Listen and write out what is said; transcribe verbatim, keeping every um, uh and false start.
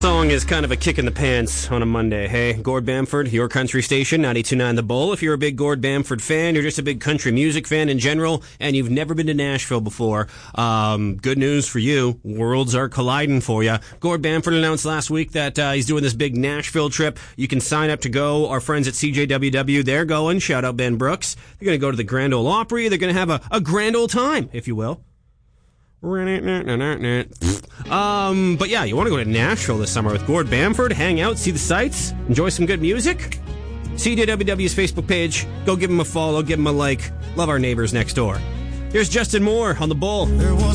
Song is kind of a kick in the pants on a Monday. Hey, Gord Bamford, your country station, ninety-two point nine The Bull. If you're a big Gord Bamford fan, you're just a big country music fan in general, and you've never been to Nashville before, um, good news for you. Worlds are colliding for you. Gord Bamford announced last week that uh, he's doing this big Nashville trip. You can sign up to go. Our friends at C J W W, they're going. Shout out Ben Brooks. They're going to go to the Grand Ole Opry. They're going to have a, a grand old time, if you will. Um, but yeah, you want to go to Nashville this summer with Gord Bamford, hang out, see the sights, enjoy some good music? C J W W's Facebook page, go give him a follow, give him a like. Love our neighbors next door. Here's Justin Moore on The Bull.